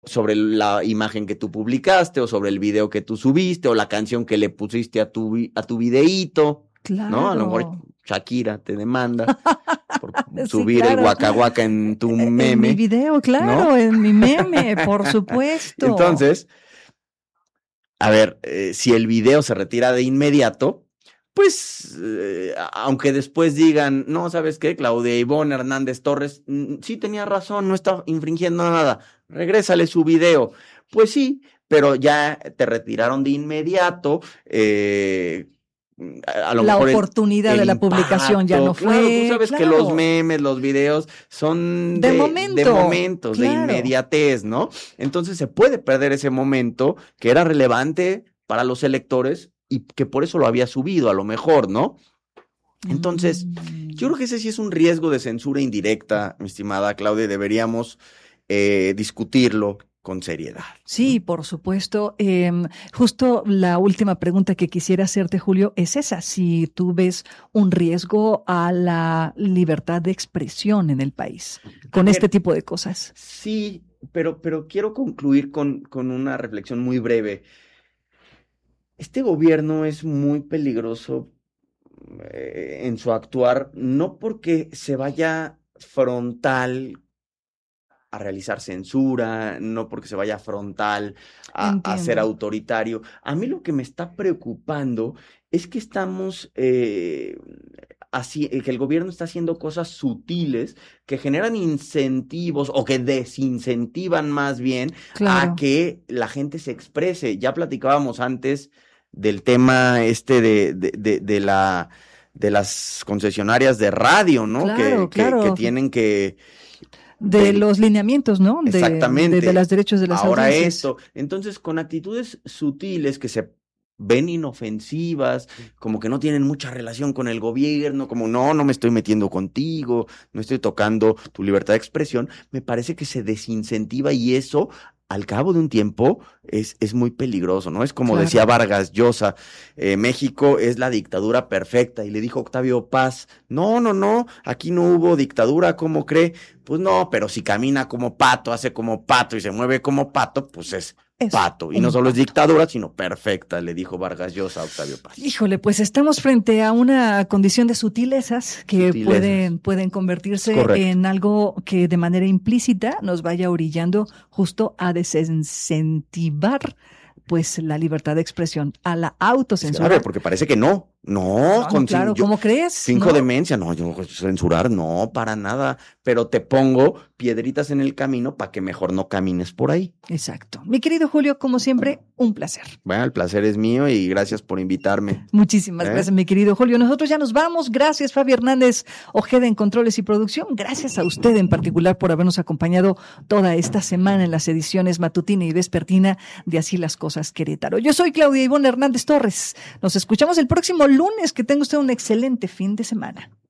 sobre la imagen que tú publicaste, o sobre el video que tú subiste, o la canción que le pusiste a tu videíto, claro. ¿no? A lo mejor Shakira te demanda por Sí, subir claro. el Waka Waka en tu meme. En mi video, claro, ¿no? En mi meme, por supuesto. Entonces, a ver, si el video se retira de inmediato, pues, aunque después digan, no, ¿sabes qué? Claudia Ivonne Hernández Torres, sí tenía razón, no está infringiendo nada, regrésale su video. Pues sí, pero ya te retiraron de inmediato, a lo la mejor oportunidad de la impacto, publicación ya no fue. Claro, tú sabes que los memes, los videos son de momentos, de inmediatez, ¿no? Entonces se puede perder ese momento que era relevante para los electores y que por eso lo había subido, a lo mejor, ¿no? Entonces, yo creo que ese sí es un riesgo de censura indirecta, mi estimada Claudia, y deberíamos discutirlo con seriedad. Sí, por supuesto. Justo la última pregunta que quisiera hacerte, Julio, es esa. Si tú ves un riesgo a la libertad de expresión en el país con este tipo de cosas. Sí, pero quiero concluir con una reflexión muy breve. Este gobierno es muy peligroso en su actuar, no porque se vaya frontal a realizar censura, no porque se vaya frontal a ser autoritario. A mí lo que me está preocupando es que estamos así, que el gobierno está haciendo cosas sutiles que generan incentivos o que desincentivan más bien a que la gente se exprese. Ya platicábamos antes del tema de las concesionarias de radio, ¿no? Claro, que tienen que de los lineamientos, ¿no? Exactamente. De los derechos de las Ahora audiencias. esto. Entonces, con actitudes sutiles que se ven inofensivas, como que no tienen mucha relación con el gobierno, como no me estoy metiendo contigo, no estoy tocando tu libertad de expresión, me parece que se desincentiva y eso, al cabo de un tiempo, es muy peligroso, ¿no? Es como decía Vargas Llosa, México es la dictadura perfecta, y le dijo Octavio Paz, no, aquí no hubo dictadura, ¿cómo cree? Pues no, pero si camina como pato, hace como pato y se mueve como pato, pues es pato. Y no solo es dictadura, sino perfecta, le dijo Vargas Llosa a Octavio Paz. Híjole, pues estamos frente a una condición de sutilezas que pueden convertirse en algo que de manera implícita nos vaya orillando justo a desincentivar pues la libertad de expresión, a la autocensura. Claro, porque parece que no, claro, ¿cómo crees? Finjo demencia, yo censurar, no, para nada, pero te pongo piedritas en el camino para que mejor no camines por ahí. Exacto. Mi querido Julio, como siempre, un placer. Bueno, el placer es mío y gracias por invitarme. Muchísimas gracias, mi querido Julio. Nosotros ya nos vamos. Gracias, Fabi Hernández Ojeda en Controles y Producción. Gracias a usted en particular por habernos acompañado toda esta semana en las ediciones matutina y vespertina de Así las Cosas Querétaro. Yo soy Claudia Ivonne Hernández Torres. Nos escuchamos el próximo lunes. Que tenga usted un excelente fin de semana.